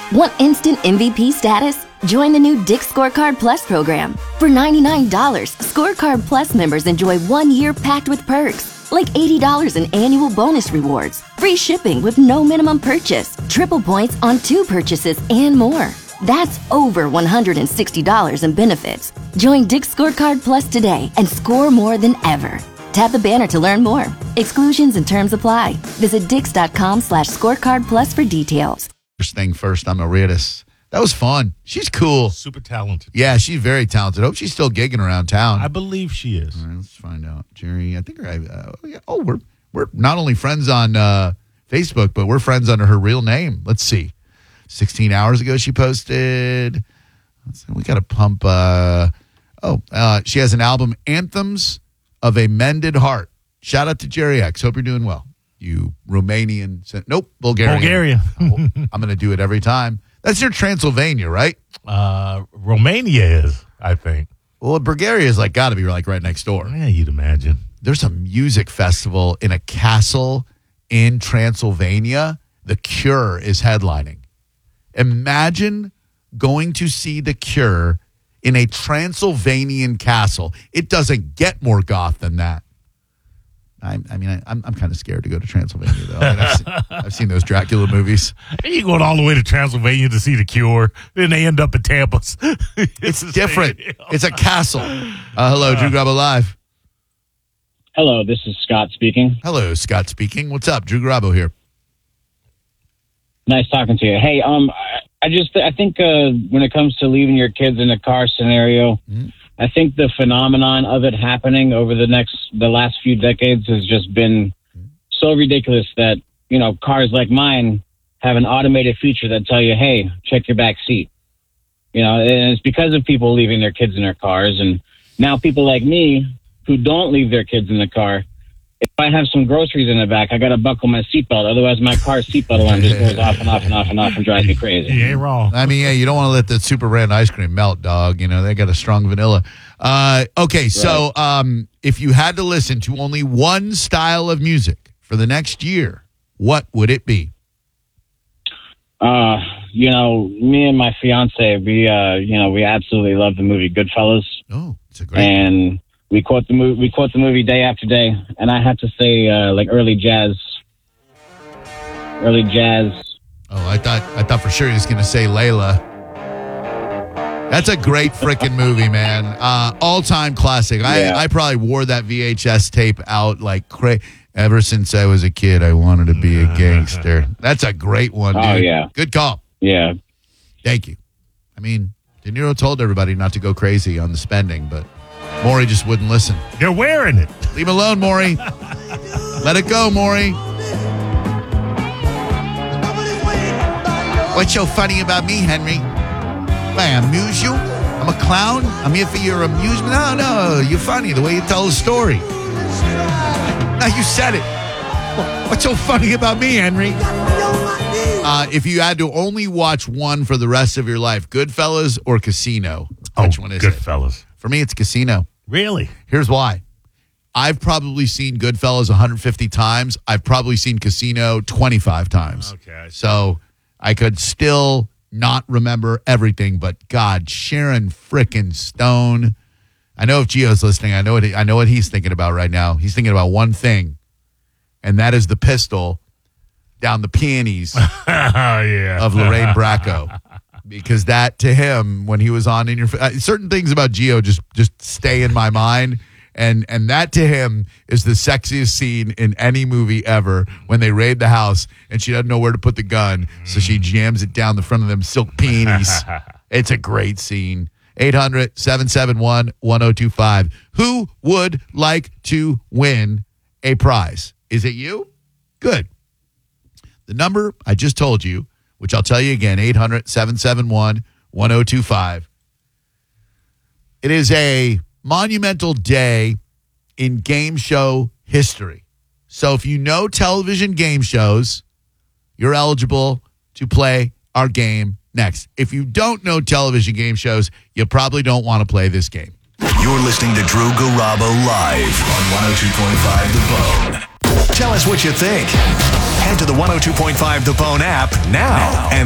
Want instant MVP status? Join the new Dick's Scorecard Plus program. For $99, Scorecard Plus members enjoy 1 year packed with perks, like $80 in annual bonus rewards, free shipping with no minimum purchase, triple points on 2 purchases, and more. That's over $160 in benefits. Join Dick's Scorecard Plus today and score more than ever. Tap the banner to learn more. Exclusions and terms apply. Visit dix.com/scorecardplus for details. First thing first, I'm Aridis. That was fun. She's cool. Super talented. Yeah, she's very talented. Hope she's still gigging around town. I believe she is. All right, let's find out. Jerry, I think we're not only friends on Facebook, but we're friends under her real name. Let's see. 16 hours ago she posted. Let's see, we got to pump. She has an album, Anthems of a Mended Heart. Shout out to Jerry X. Hope you're doing well. You Romanian. Nope, Bulgarian. Bulgaria. I'm going to do it every time. That's your Transylvania, right? Romania is, I think. Well, Bulgaria is got to be right next door. Yeah, you'd imagine. There's a music festival in a castle in Transylvania. The Cure is headlining. Imagine going to see The Cure in a Transylvanian castle. It doesn't get more goth than that. I'm kind of scared to go to Transylvania, though. I've seen those Dracula movies. You going all the way to Transylvania to see The Cure, then they end up at Tampa. It's different. It's a castle. Hello, Drew Garabo Live. Hello, this is Scott speaking. Hello, Scott speaking. What's up? Drew Garabo here. Nice talking to you. Hey, I think when it comes to leaving your kids in a car scenario, I think the phenomenon of it happening over the last few decades has just been so ridiculous that, cars like mine have an automated feature that tell you, hey, check your back seat. And it's because of people leaving their kids in their cars. And now people like me who don't leave their kids in the car, if I have some groceries in the back, I got to buckle my seatbelt. Otherwise, my car's seatbelt alarm just goes off and off and off and off and drives me crazy. You ain't wrong. I mean, yeah, you don't want to let the Super Brand ice cream melt, dog. They got a strong vanilla. Okay, so if you had to listen to only one style of music for the next year, what would it be? Me and my fiance, we absolutely love the movie Goodfellas. Oh, it's a great and we quote the movie day after day, and I have to say, early jazz. Oh, I thought for sure he was going to say Layla. That's a great freaking movie, man. All-time classic. Yeah. I probably wore that VHS tape out like crazy. Ever since I was a kid, I wanted to be a gangster. That's a great one, dude. Oh, yeah. Good call. Yeah. Thank you. I mean, De Niro told everybody not to go crazy on the spending, but Maury just wouldn't listen. They're wearing it. Leave him alone, Maury. Let it go, Maury. What's so funny about me, Henry? I amuse you? I'm a clown? I'm here for your amusement? No, you're funny the way you tell the story. Now you said it. What's so funny about me, Henry? If you had to only watch one for the rest of your life, Goodfellas or Casino, which one is it? Goodfellas. For me, it's Casino. Really? Here's why. I've probably seen Goodfellas 150 times. I've probably seen Casino 25 times. Okay. So I could still not remember everything, but God, Sharon frickin' Stone. I know if Gio's listening, I know what he's thinking about right now. He's thinking about one thing, and that is the pistol down the peonies of Lorraine Bracco. Because that, to him, when he was on In Your certain things about Gio just stay in my mind. And that, to him, is the sexiest scene in any movie ever, when they raid the house and she doesn't know where to put the gun, so she jams it down the front of them silk peonies. It's a great scene. 800-771-1025. Who would like to win a prize? Is it you? Good. The number I just told you, which I'll tell you again, 800-771-1025. It is a monumental day in game show history. So if you know television game shows, you're eligible to play our game next. If you don't know television game shows, you probably don't want to play this game. You're listening to Drew Garabo live on 102.5 The Bone. Tell us what you think. Head to the 102.5 The Bone app now and